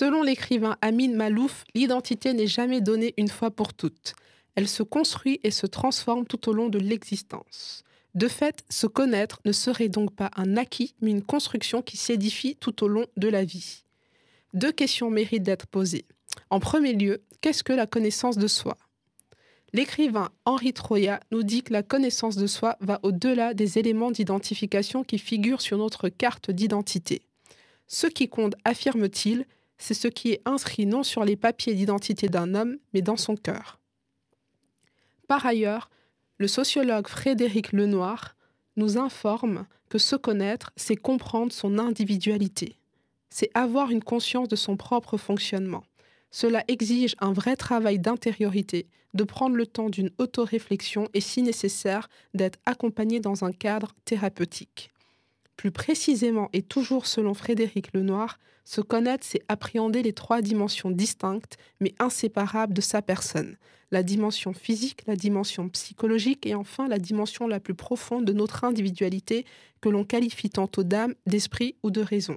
Selon l'écrivain Amin Maalouf, l'identité n'est jamais donnée une fois pour toutes. Elle se construit et se transforme tout au long de l'existence. De fait, se connaître ne serait donc pas un acquis, mais une construction qui s'édifie tout au long de la vie. 2 questions méritent d'être posées. En premier lieu, qu'est-ce que la connaissance de soi ? L'écrivain Henri Troyat nous dit que la connaissance de soi va au-delà des éléments d'identification qui figurent sur notre carte d'identité. Ce qui compte, affirme-t-il, c'est ce qui est inscrit non sur les papiers d'identité d'un homme, mais dans son cœur. Par ailleurs, le sociologue Frédéric Lenoir nous informe que se connaître, c'est comprendre son individualité. C'est avoir une conscience de son propre fonctionnement. Cela exige un vrai travail d'intériorité, de prendre le temps d'une autoréflexion et, si nécessaire, d'être accompagné dans un cadre thérapeutique. Plus précisément, et toujours selon Frédéric Lenoir, se connaître, c'est appréhender les 3 dimensions distinctes, mais inséparables de sa personne. La dimension physique, la dimension psychologique et enfin la dimension la plus profonde de notre individualité que l'on qualifie tantôt d'âme, d'esprit ou de raison.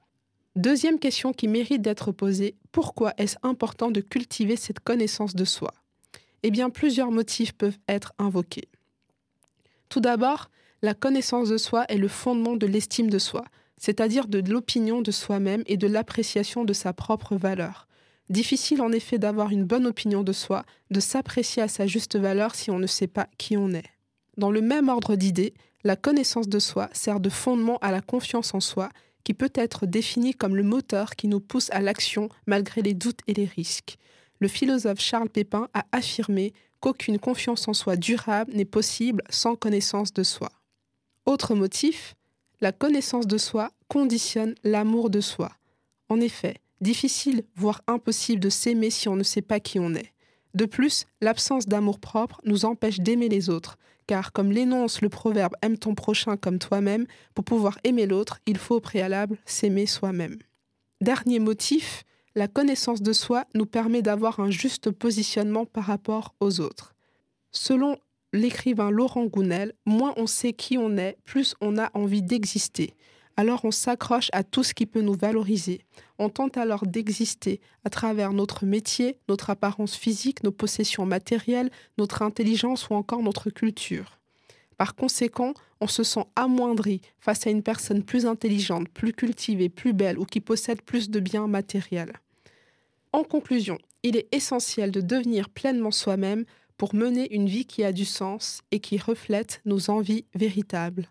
Deuxième question qui mérite d'être posée, pourquoi est-ce important de cultiver cette connaissance de soi ? Eh bien, plusieurs motifs peuvent être invoqués. Tout d'abord, la connaissance de soi est le fondement de l'estime de soi, c'est-à-dire de l'opinion de soi-même et de l'appréciation de sa propre valeur. Difficile en effet d'avoir une bonne opinion de soi, de s'apprécier à sa juste valeur si on ne sait pas qui on est. Dans le même ordre d'idées, la connaissance de soi sert de fondement à la confiance en soi, qui peut être définie comme le moteur qui nous pousse à l'action malgré les doutes et les risques. Le philosophe Charles Pépin a affirmé qu'aucune confiance en soi durable n'est possible sans connaissance de soi. Autre motif, la connaissance de soi conditionne l'amour de soi. En effet, difficile, voire impossible de s'aimer si on ne sait pas qui on est. De plus, l'absence d'amour-propre nous empêche d'aimer les autres, car comme l'énonce le proverbe « aime ton prochain comme toi-même », pour pouvoir aimer l'autre, il faut au préalable s'aimer soi-même. Dernier motif, la connaissance de soi nous permet d'avoir un juste positionnement par rapport aux autres. Selon l'écrivain Laurent Gounel, moins on sait qui on est, plus on a envie d'exister. Alors on s'accroche à tout ce qui peut nous valoriser. On tente alors d'exister à travers notre métier, notre apparence physique, nos possessions matérielles, notre intelligence ou encore notre culture. Par conséquent, on se sent amoindri face à une personne plus intelligente, plus cultivée, plus belle ou qui possède plus de biens matériels. En conclusion, il est essentiel de devenir pleinement soi-même pour mener une vie qui a du sens et qui reflète nos envies véritables.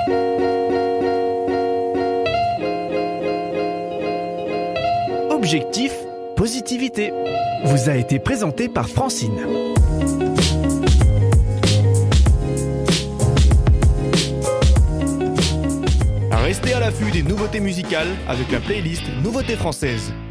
Objectif Positivité vous a été présenté par Francine. Restez à l'affût des nouveautés musicales avec la playlist Nouveautés françaises.